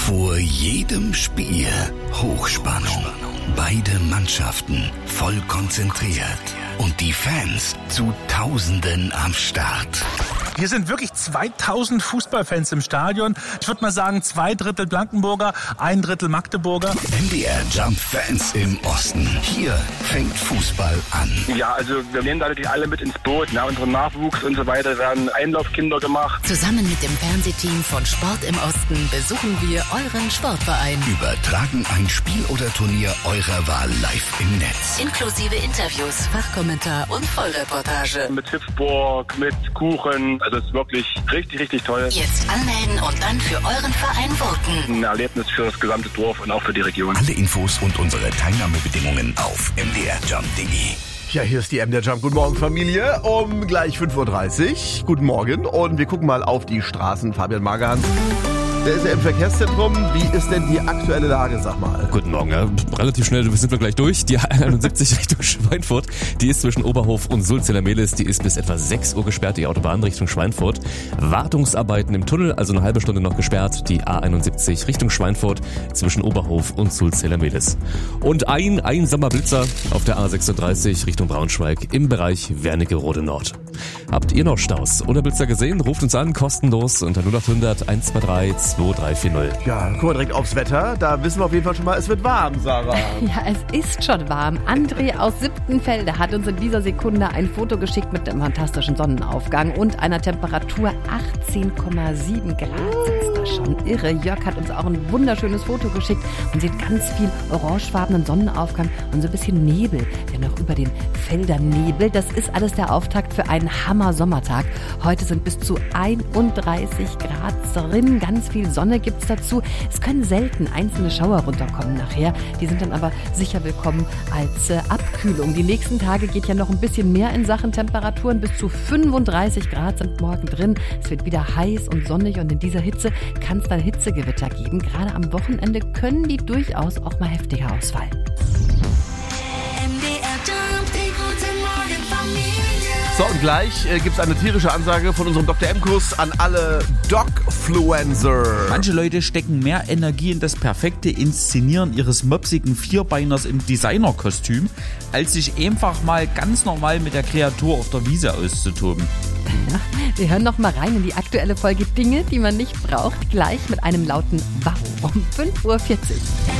Vor jedem Spiel Hochspannung. Beide Mannschaften voll konzentriert. Und die Fans zu Tausenden am Start. Hier sind wirklich 2000 Fußballfans im Stadion. Ich würde mal sagen, 2/3 Blankenburger, 1/3 Magdeburger. MDR Jump Fans im Osten. Hier fängt Fußball an. Ja, also wir nehmen da alle mit ins Boot. Na, unsere Nachwuchs und so weiter werden Einlaufkinder gemacht. Zusammen mit dem Fernsehteam von Sport im Osten besuchen wir euren Sportverein. Übertragen ein Spiel oder Turnier eurer Wahl live im Netz. Inklusive Interviews, Fachkommentar und Vollreportage. Mit Hüpfburg, mit Kuchen. Also es ist wirklich richtig, richtig toll. Jetzt anmelden und dann für euren Verein voten. Ein Erlebnis für das gesamte Dorf und auch für die Region. Alle Infos und unsere Teilnahmebedingungen auf mdrjump.de. Ja, hier ist die MDR Jump. Guten Morgen, Familie. Um gleich 5.30 Uhr. Guten Morgen. Und wir gucken mal auf die Straßen. Fabian Magan. Der ist ja im Verkehrszentrum. Wie ist denn die aktuelle Lage, sag mal? Guten Morgen, ja. Relativ schnell sind wir gleich durch. Die A71 Richtung Schweinfurt, die ist zwischen Oberhof und Sulzella-Mehlis, die ist bis etwa 6 Uhr gesperrt, die Autobahn Richtung Schweinfurt. Wartungsarbeiten im Tunnel, also eine halbe Stunde noch gesperrt, die A71 Richtung Schweinfurt zwischen Oberhof und Sulzella-Mehlis. Und ein einsamer Blitzer auf der A36 Richtung Braunschweig im Bereich Wernigerode Nord. Habt ihr noch Staus oder Blitzer gesehen? Ruft uns an, kostenlos unter 0800 123 2340. Ja, gucken wir direkt aufs Wetter. Da wissen wir auf jeden Fall schon mal, es wird warm, Sarah. Ja, es ist schon warm. André aus Siptenfelde hat uns in dieser Sekunde ein Foto geschickt mit einem fantastischen Sonnenaufgang und einer Temperatur 18,7 Grad. Sitzt da schon irre. Jörg hat uns auch ein wunderschönes Foto geschickt und sieht ganz viel orangefarbenen Sonnenaufgang und so ein bisschen Nebel, der noch über den Feldern nebelt. Das ist alles der Auftakt für einen Hammer-Sommertag. Heute sind bis zu 31 Grad drin. Ganz viel Sonne gibt's dazu. Es können selten einzelne Schauer runterkommen nachher. Die sind dann aber sicher willkommen als Abkühlung. Die nächsten Tage geht ja noch ein bisschen mehr in Sachen Temperaturen. Bis zu 35 Grad sind morgen drin. Es wird wieder heiß und sonnig und in dieser Hitze kann es dann Hitzegewitter geben. Gerade am Wochenende können die durchaus auch mal heftiger ausfallen. So, und gleich gibt es eine tierische Ansage von unserem Dr. M-Kurs an alle Dogfluencer. Manche Leute stecken mehr Energie in das perfekte Inszenieren ihres mopsigen Vierbeiners im Designerkostüm, als sich einfach mal ganz normal mit der Kreatur auf der Wiese auszutoben. Ja, wir hören noch mal rein in die aktuelle Folge Dinge, die man nicht braucht, gleich mit einem lauten Wow um 5.40 Uhr.